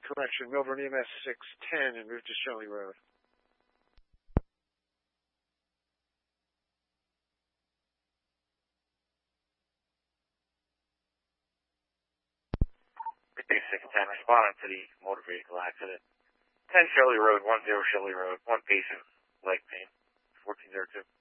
Correction, Milburn EMS 610 and move to Shelley Road. Second 10, responding to the motor vehicle accident. 10 Shelley Road, 10 Shelley Road, one patient, leg pain, 1402.